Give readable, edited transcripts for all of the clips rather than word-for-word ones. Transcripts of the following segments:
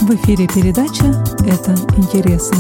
В эфире передача «Это интересно».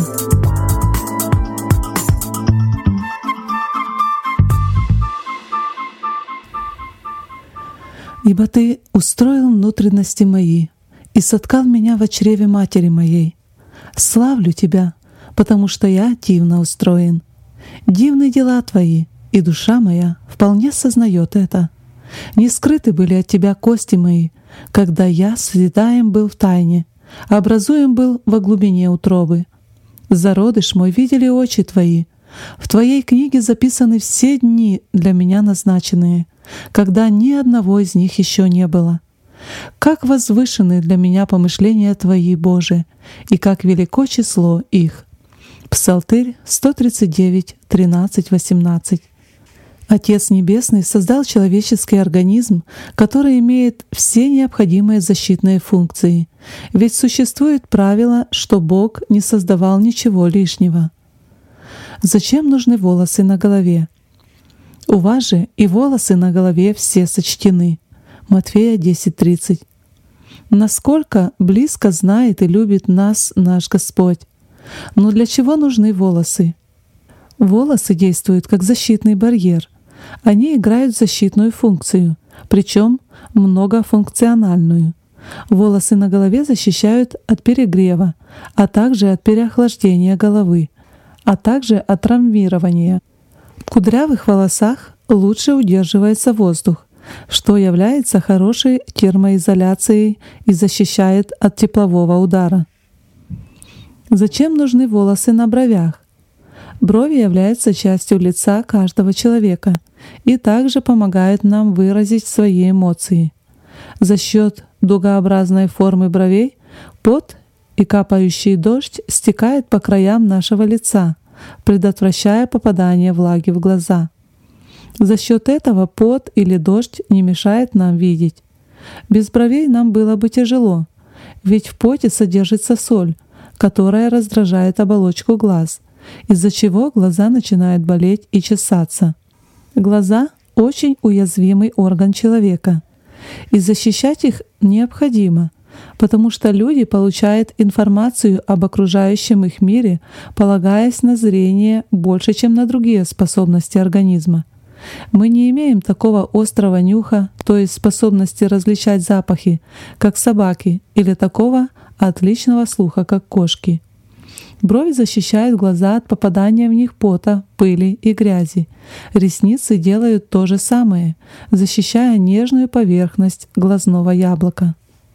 «Ибо Ты устроил внутренности мои и соткал меня во чреве матери моей. Славлю Тебя, потому что я дивно устроен. Дивны дела Твои, и душа моя вполне сознает это. Не скрыты были от Тебя кости мои, когда я созидаем был в тайне, образуем был во глубине утробы. Зародыш мой видели очи Твои. В Твоей книге записаны все дни для меня назначенные, когда ни одного из них еще не было. Как возвышены для меня помышления Твои, Боже, и как велико число их». Псалтырь 139, 13, 18. Отец Небесный создал человеческий организм, который имеет все необходимые защитные функции, ведь существует правило, что Бог не создавал ничего лишнего. Зачем нужны волосы на голове? У вас же и волосы на голове все сочтены. Матфея 10:30. Насколько близко знает и любит нас наш Господь. Но для чего нужны волосы? Волосы действуют как защитный барьер. Они играют защитную функцию, причем многофункциональную. Волосы на голове защищают от перегрева, а также от переохлаждения головы, а также от травмирования. В кудрявых волосах лучше удерживается воздух, что является хорошей термоизоляцией и защищает от теплового удара. Зачем нужны волосы на бровях? Брови являются частью лица каждого человека и также помогают нам выразить свои эмоции. За счет дугообразной формы бровей пот и капающий дождь стекает по краям нашего лица, предотвращая попадание влаги в глаза. За счет этого пот или дождь не мешает нам видеть. Без бровей нам было бы тяжело, ведь в поте содержится соль, которая раздражает оболочку глаз, из-за чего глаза начинают болеть и чесаться. Глаза — очень уязвимый орган человека, и защищать их необходимо, потому что люди получают информацию об окружающем их мире, полагаясь на зрение больше, чем на другие способности организма. Мы не имеем такого острого нюха, то есть способности различать запахи, как собаки, или такого отличного слуха, как кошки. Брови защищают глаза от попадания в них пота, пыли и грязи. Ресницы делают то же самое, защищая нежную поверхность глазного яблока.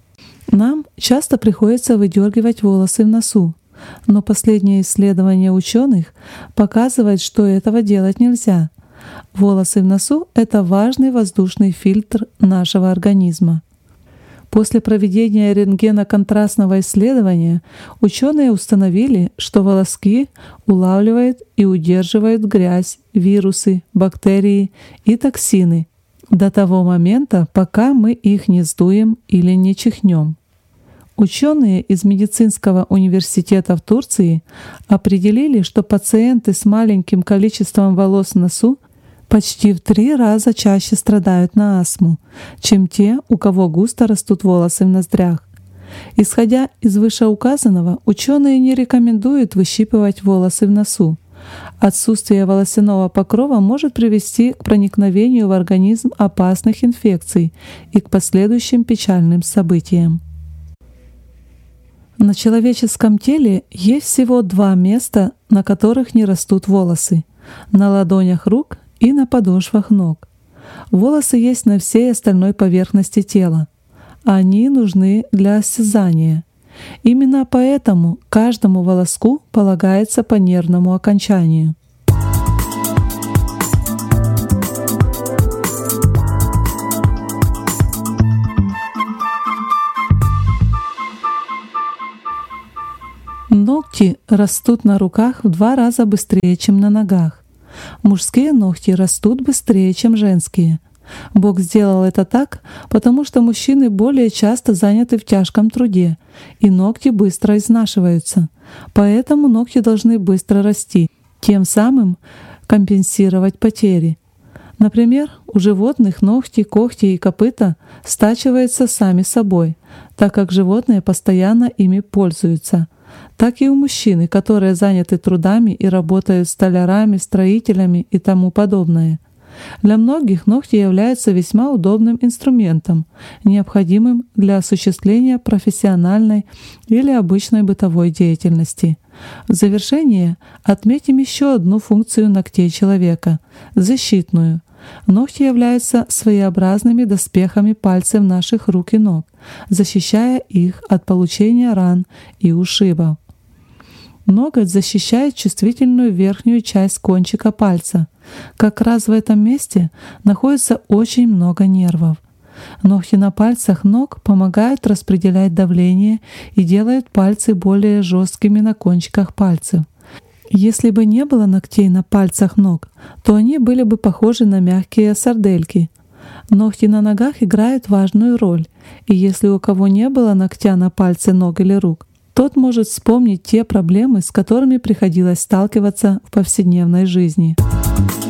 Нам часто приходится выдергивать волосы в носу, но последнее исследование ученых показывает, что этого делать нельзя. Волосы в носу — это важный воздушный фильтр нашего организма. После проведения рентгеноконтрастного исследования ученые установили, что волоски улавливают и удерживают грязь, вирусы, бактерии и токсины до того момента, пока мы их не сдуем или не чихнем. Ученые из медицинского университета в Турции определили, что пациенты с маленьким количеством волос в носу почти в 3 раза чаще страдают на астму, чем те, у кого густо растут волосы в ноздрях. Исходя из вышеуказанного, ученые не рекомендуют выщипывать волосы в носу. Отсутствие волосяного покрова может привести к проникновению в организм опасных инфекций и к последующим печальным событиям. На человеческом теле есть всего 2 места, на которых не растут волосы — на ладонях рук и на подошвах ног. Волосы есть на всей остальной поверхности тела. Они нужны для осязания. Именно поэтому каждому волоску полагается по нервному окончанию. Ногти растут на руках в 2 раза быстрее, чем на ногах. Мужские ногти растут быстрее, чем женские. Бог сделал это так, потому что мужчины более часто заняты в тяжком труде, и ногти быстро изнашиваются. Поэтому ногти должны быстро расти, тем самым компенсировать потери. Например, у животных ногти, когти и копыта стачиваются сами собой, так как животные постоянно ими пользуются. Так и у мужчины, которые заняты трудами и работают столярами, строителями и тому подобное. Для многих ногти являются весьма удобным инструментом, необходимым для осуществления профессиональной или обычной бытовой деятельности. В завершение отметим еще одну функцию ногтей человека – защитную. Ногти являются своеобразными доспехами пальцев наших рук и ног, защищая их от получения ран и ушибов. Ноготь защищает чувствительную верхнюю часть кончика пальца. Как раз в этом месте находится очень много нервов. Ногти на пальцах ног помогают распределять давление и делают пальцы более жесткими на кончиках пальцев. Если бы не было ногтей на пальцах ног, то они были бы похожи на мягкие сардельки. Ногти на ногах играют важную роль, и если у кого не было ногтя на пальце ног или рук, тот может вспомнить те проблемы, с которыми приходилось сталкиваться в повседневной жизни.